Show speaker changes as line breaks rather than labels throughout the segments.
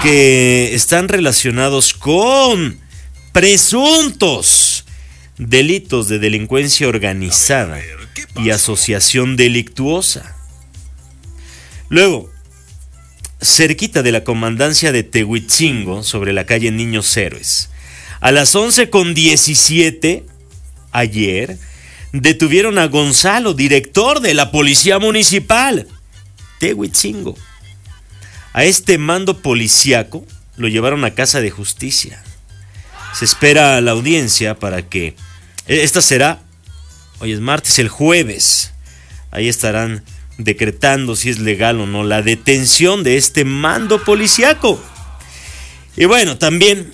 que están relacionados con presuntos delitos de delincuencia organizada y asociación delictuosa. Luego, cerquita de la comandancia de Tehuitzingo, sobre la calle Niños Héroes, a las 11:17 ayer, detuvieron a Gonzalo, director de la Policía Municipal Tehuitzingo. A este mando policíaco lo llevaron a Casa de Justicia. Se espera la audiencia para que... Esta será, hoy es martes, el jueves. Ahí estarán decretando si es legal o no la detención de este mando policíaco. Y bueno, también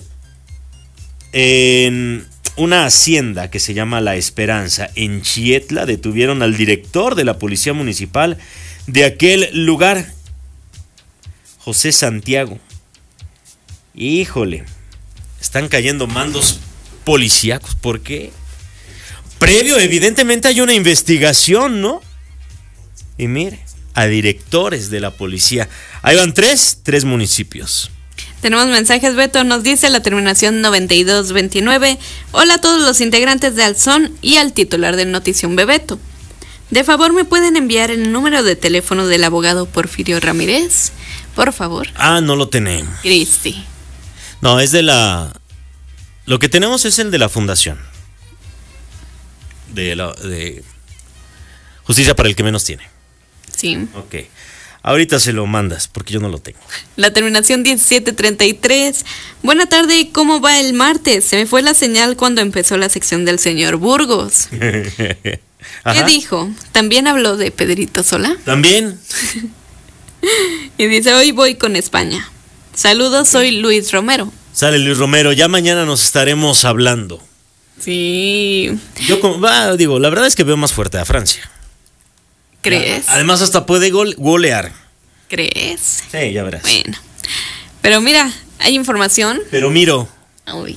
en una hacienda que se llama La Esperanza, en Chietla, detuvieron al director de la Policía Municipal de aquel lugar, José Santiago. Híjole, están cayendo mandos policíacos. ¿Por qué? Previo, evidentemente, hay una investigación, ¿no? Y mire, a directores de la policía. Ahí van tres municipios.
Tenemos mensajes, Beto, nos dice la terminación 9229. Hola a todos los integrantes de Alzón y al titular del Notición Bebeto. De favor, ¿me pueden enviar el número de teléfono del abogado Porfirio Ramírez? Por favor.
No lo tenemos.
Cristi.
No, es de la... Lo que tenemos es el de la fundación. De Justicia para el que menos tiene.
Sí.
Ok. Ahorita se lo mandas, porque yo no lo tengo.
La terminación 1733. Buena tarde, ¿cómo va el martes? Se me fue la señal cuando empezó la sección del señor Burgos. ¿Qué dijo? ¿También habló de Pedrito Sola?
¿También?
Y dice, hoy voy con España. Saludos, soy Luis Romero.
Sale Luis Romero, ya mañana nos estaremos hablando.
Sí.
Yo digo, la verdad es que veo más fuerte a Francia.
¿Crees?
Además hasta puede golear.
¿Crees?
Sí, ya verás.
Bueno. Pero mira, hay información.
Pero miro.
Uy.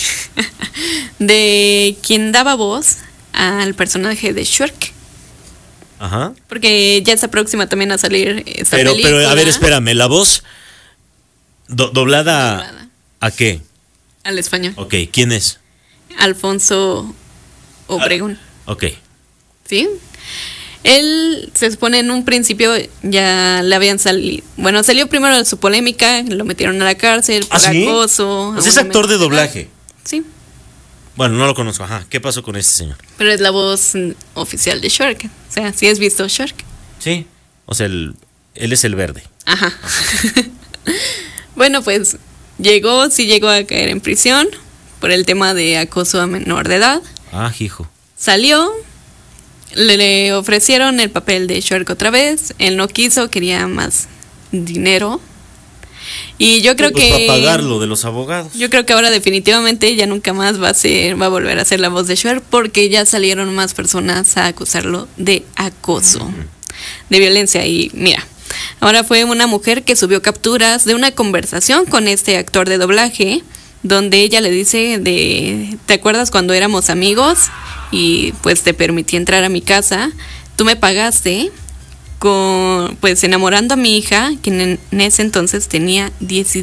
De quien daba voz al personaje de Shrek.
Ajá.
Porque ya está próxima también a salir esta película.
Pero, a ver, espérame, la voz doblada. ¿A qué?
Al español.
Ok, ¿quién es?
Alfonso Obregón.
Ok.
¿Sí? Él se supone en un principio ya le habían salido. Bueno, salió primero de su polémica, lo metieron a la cárcel por acoso.
Pues es actor de doblaje.
Sí.
Bueno, no lo conozco. Ajá. ¿Qué pasó con este señor?
Pero es la voz oficial de Shrek. O sea, ¿sí has visto Shrek?
Sí. O sea, él es el verde.
Ajá. Bueno, pues llegó a caer en prisión por el tema de acoso a menor de edad.
Hijo.
Salió. Le ofrecieron el papel de Shrek otra vez. Él no quiso, quería más dinero. Y yo creo que
para pagarlo de los abogados.
Yo creo que ahora definitivamente ya nunca más va a volver a ser la voz de Shrek, porque ya salieron más personas a acusarlo de acoso, de violencia. Y mira, ahora fue una mujer que subió capturas de una conversación con este actor de doblaje, donde ella le dice ¿te acuerdas cuando éramos amigos y pues te permití entrar a mi casa? Tú me pagaste pues enamorando a mi hija, quien en ese entonces tenía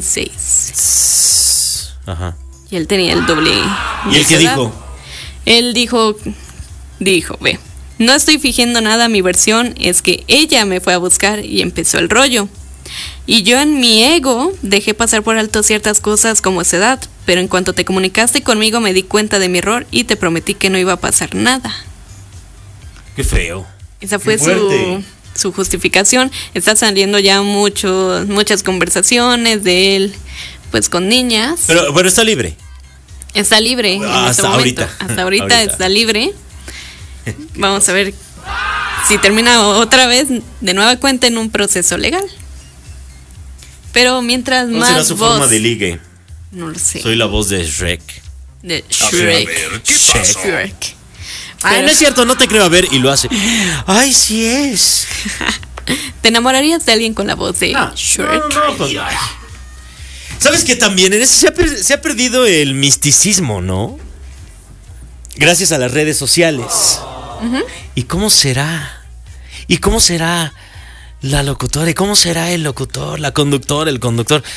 16.
Ajá.
Y él tenía el doble.
¿Y él qué dijo?
Él dijo, ve, no estoy fingiendo nada, mi versión es que ella me fue a buscar y empezó el rollo. Y yo en mi ego dejé pasar por alto ciertas cosas como esa edad, pero en cuanto te comunicaste conmigo me di cuenta de mi error y te prometí que no iba a pasar nada.
Qué feo.
Esa fue su justificación. Está saliendo ya muchas conversaciones de él pues con niñas.
Pero está libre.
Está libre en este momento. Hasta ahorita está libre. Vamos a ver si termina otra vez de nueva cuenta en un proceso legal. Pero mientras
¿Cuál
más
será su forma de ligue?
No lo sé.
Soy la voz de Shrek.
De Shrek.
Shrek. No es cierto, no te creo. A ver, y lo hace. Ay, sí es.
¿Te enamorarías de alguien con la voz de Shrek?
No. ¿Sabes que también en eso se ha perdido el misticismo, ¿no? Gracias a las redes sociales. ¿Y cómo será? ¿Y cómo será la locutora? ¿Y cómo será el locutor, la conductora, el conductor?